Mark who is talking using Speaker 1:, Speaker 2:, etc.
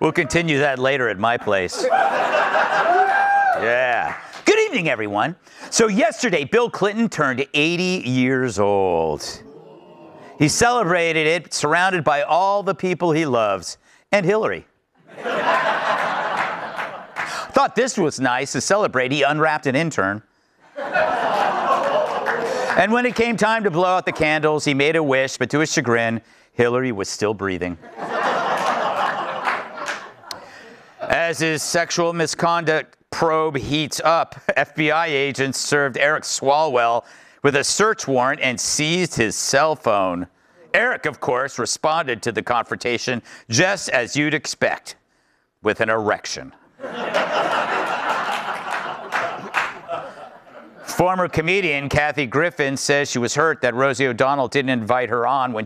Speaker 1: We'll continue that later at my place. Yeah. Good evening, everyone. So yesterday, Bill Clinton turned 80 years old. He celebrated it surrounded by all the people he loves and Hillary. Thought this was nice to celebrate. He unwrapped an intern. And when it came time to blow out the candles, he made a wish, but to his chagrin, Hillary was still breathing. As his sexual misconduct probe heats up, FBI agents served Eric Swalwell with a search warrant and seized his cell phone. Eric, of course, responded to the confrontation just as you'd expect, with an erection. Former comedian Kathy Griffin says she was hurt that Rosie O'Donnell didn't invite her on when